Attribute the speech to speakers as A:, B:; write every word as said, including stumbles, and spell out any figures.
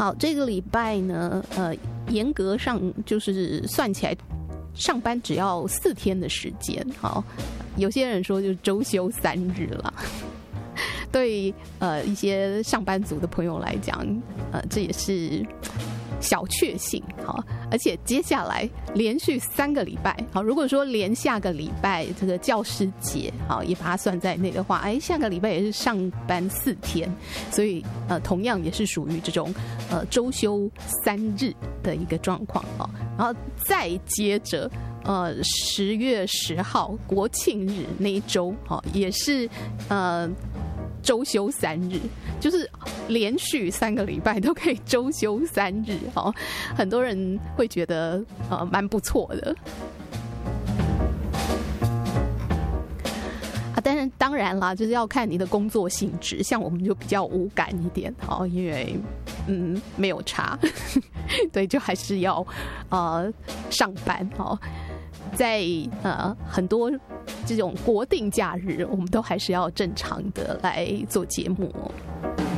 A: 好，这个礼拜呢，呃，严格上就是算起来，上班只要四天的时间。好，有些人说就是周休三日啦。对呃一些上班族的朋友来讲，呃，这也是小确幸。好，而且接下来连续三个礼拜，好，如果说连下个礼拜这个教师节，好，也把它算在内的话，哎，下个礼拜也是上班四天，所以呃，同样也是属于这种呃周休三日的一个状况啊。然后再接着呃十月十号国庆日那一周，好，也是呃。周休三日，就是连续三个礼拜都可以周休三日，哦，很多人会觉得呃蛮不错的。啊，当然当然啦，就是要看你的工作性质，像我们就比较无感一点，哦，因为嗯没有差，对，就还是要呃上班哦。在呃很多这种国定假日，我们都还是要正常的来做节目哦。